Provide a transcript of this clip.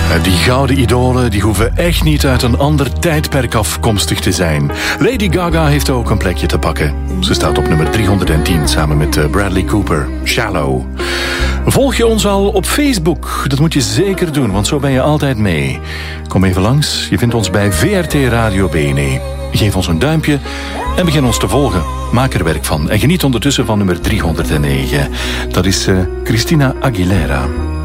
Die gouden idolen die hoeven echt niet uit een ander tijdperk afkomstig te zijn. Lady Gaga heeft ook een plekje te pakken. Ze staat op nummer 310 samen met Bradley Cooper, Shallow. Volg je ons al op Facebook? Dat moet je zeker doen, want zo ben je altijd mee. Kom even langs, je vindt ons bij VRT Radio BNE. Geef ons een duimpje en begin ons te volgen. Maak er werk van en geniet ondertussen van nummer 309. Dat is Christina Aguilera.